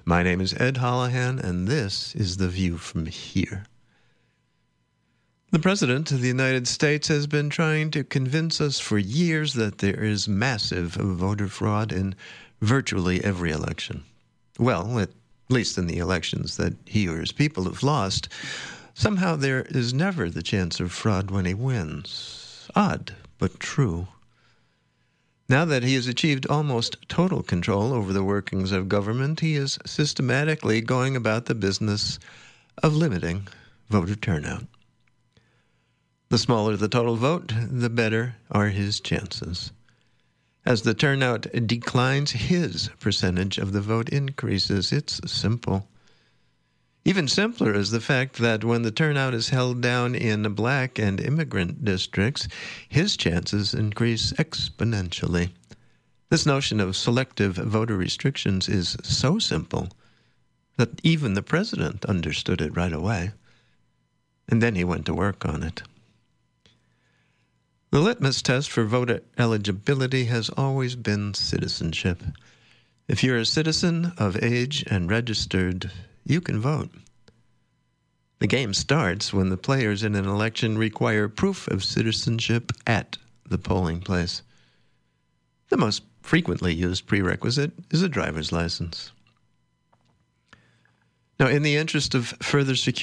My name is Ed Holohan, and this is The View from Here. The President of the United States has been trying to convince us for years that there is massive voter fraud in virtually every election. Well, at least in the elections that he or his people have lost. Somehow there is never the chance of fraud when he wins. Odd, but true. Now that he has achieved almost total control over the workings of government, he is systematically going about the business of limiting voter turnout. The smaller the total vote, the better are his chances. As the turnout declines, his percentage of the vote increases. It's simple. Even simpler is the fact that when the turnout is held down in black and immigrant districts, his chances increase exponentially. This notion of selective voter restrictions is so simple that even the president understood it right away. And then he went to work on it. The litmus test for voter eligibility has always been citizenship. If you're a citizen of age and registered, you can vote. The game starts when the players in an election require proof of citizenship at the polling place. The most frequently used prerequisite is a driver's license. Now, in the interest of further security,